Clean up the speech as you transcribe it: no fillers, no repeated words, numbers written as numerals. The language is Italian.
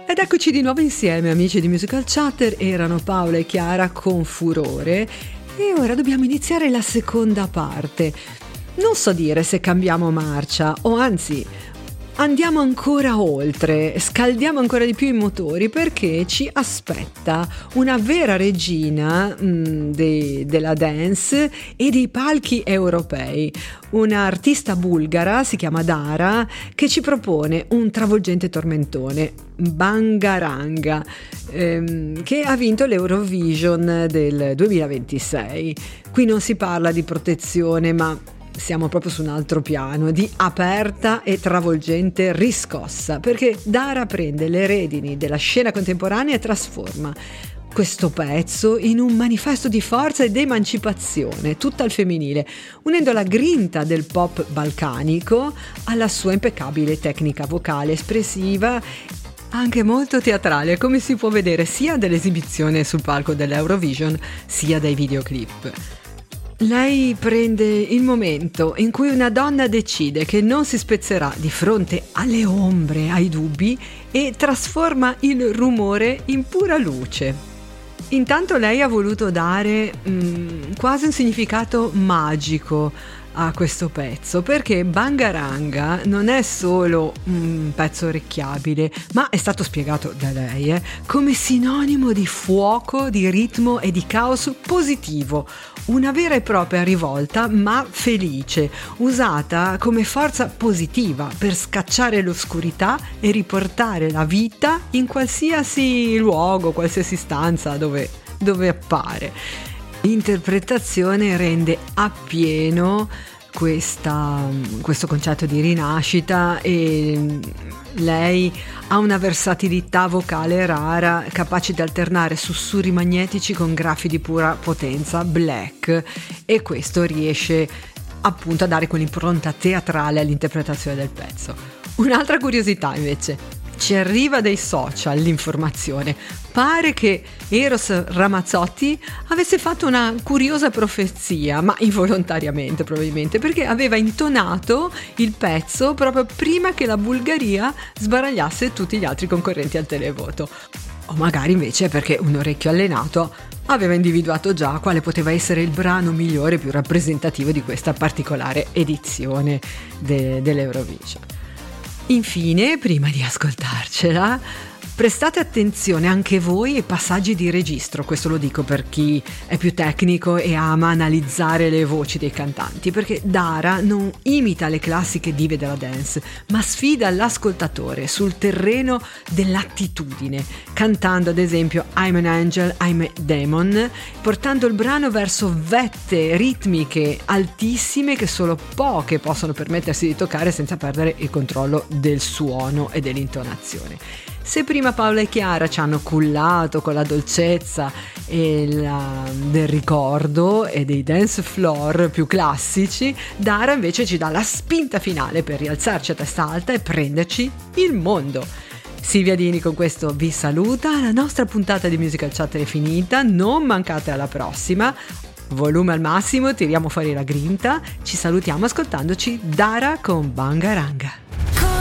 Ed eccoci di nuovo insieme, amici di Musical Chatter. Erano Paola e Chiara con Furore e ora dobbiamo iniziare la seconda parte. Non so dire se cambiamo marcia o anzi andiamo ancora oltre, scaldiamo ancora di più i motori, perché ci aspetta una vera regina della dance e dei palchi europei. Un'artista bulgara, si chiama Dara, che ci propone un travolgente tormentone, Bangaranga, che ha vinto l'Eurovision del 2026. Qui non si parla di protezione, ma siamo proprio su un altro piano, di aperta e travolgente riscossa, perché Dara prende le redini della scena contemporanea e trasforma questo pezzo in un manifesto di forza ed emancipazione, tutta al femminile, unendo la grinta del pop balcanico alla sua impeccabile tecnica vocale espressiva, anche molto teatrale, come si può vedere sia dall'esibizione sul palco dell'Eurovision sia dai videoclip. Lei prende il momento in cui una donna decide che non si spezzerà di fronte alle ombre, ai dubbi, e trasforma il rumore in pura luce. Intanto lei ha voluto dare quasi un significato magico a questo pezzo, perché Bangaranga non è solo un pezzo orecchiabile, ma è stato spiegato da lei come sinonimo di fuoco, di ritmo e di caos positivo, una vera e propria rivolta ma felice, usata come forza positiva per scacciare l'oscurità e riportare la vita in qualsiasi luogo, qualsiasi stanza dove appare. L'interpretazione rende appieno questo concetto di rinascita, e lei ha una versatilità vocale rara, capace di alternare sussurri magnetici con graffi di pura potenza black, e questo riesce appunto a dare quell'impronta teatrale all'interpretazione del pezzo. Un'altra curiosità invece: ci arriva dai social l'informazione. Pare che Eros Ramazzotti avesse fatto una curiosa profezia, ma involontariamente probabilmente, perché aveva intonato il pezzo proprio prima che la Bulgaria sbaragliasse tutti gli altri concorrenti al televoto. O magari invece perché un orecchio allenato aveva individuato già quale poteva essere il brano migliore e più rappresentativo di questa particolare edizione dell'Eurovision. Infine, prima di ascoltarcela, prestate attenzione anche voi ai passaggi di registro. Questo lo dico per chi è più tecnico e ama analizzare le voci dei cantanti, perché Dara non imita le classiche dive della dance, ma sfida l'ascoltatore sul terreno dell'attitudine, cantando ad esempio I'm an Angel, I'm a Demon, portando il brano verso vette ritmiche altissime che solo poche possono permettersi di toccare senza perdere il controllo del suono e dell'intonazione. Se prima Paola e Chiara ci hanno cullato con la dolcezza del ricordo e dei dance floor più classici, Dara invece ci dà la spinta finale per rialzarci a testa alta e prenderci il mondo. Silvia Dini con questo vi saluta, la nostra puntata di Musical Chatter è finita, non mancate alla prossima, volume al massimo, tiriamo fuori la grinta, ci salutiamo ascoltandoci Dara con Bangaranga.